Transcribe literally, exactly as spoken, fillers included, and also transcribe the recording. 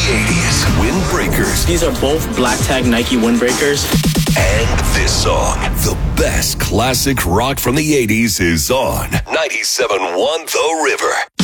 eighties Windbreakers. These are both black tag Nike windbreakers. And this song, the best classic rock from the eighties, is on ninety-seven point one The River.